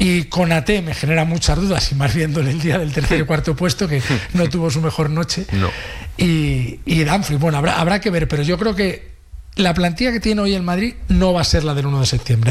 Y Konaté me genera muchas dudas, y más viéndole el día del tercer y cuarto puesto, que no tuvo su mejor noche. No. Y Dumfries, bueno, habrá que ver, pero yo creo que la plantilla que tiene hoy el Madrid no va a ser la del 1 de septiembre.